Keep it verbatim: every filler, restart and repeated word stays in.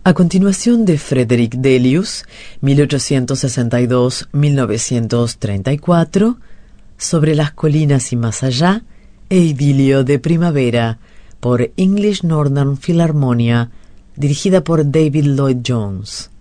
A continuación, de Frederick Delius, mil ochocientos sesenta y dos a mil novecientos treinta y cuatro, Sobre las colinas y más allá, e Idilio de primavera, por English Northern Philharmonia, dirigida por David Lloyd Jones.